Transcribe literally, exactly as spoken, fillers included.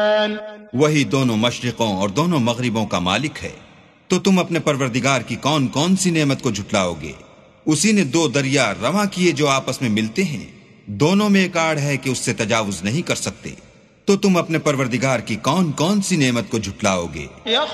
वही दोनों मशरिकों और दोनों मगरिबों का मालिक है। तो तुम अपने परवरदिगार की कौन कौन सी नेमत को झुटलाओगे? उसी ने दो दरिया रवा किए जो आपस में मिलते हैं, दोनों में एक आड़ है कि उससे तजावुज नहीं कर सकते। तो तुम अपने परवरदिगार की कौन कौन सी नेमत को झुटलाओगे?